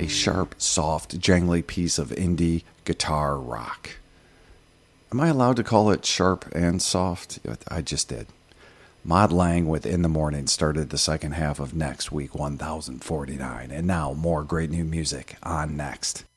a sharp, soft, jangly piece of indie guitar rock. Am I allowed to call it sharp and soft? I just did. Mod Lang with In the Morning started the second half of Next Week 1049, and now more great new music on Next.